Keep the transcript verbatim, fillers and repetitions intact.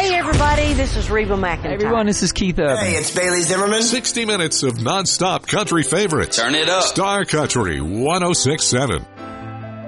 Hey, everybody, this is Reba McEntire. Hey, everyone, this is Keith Urban. Hey, it's Bailey Zimmerman. sixty minutes of non-stop country favorites. Turn it up. Star Country one oh six point seven.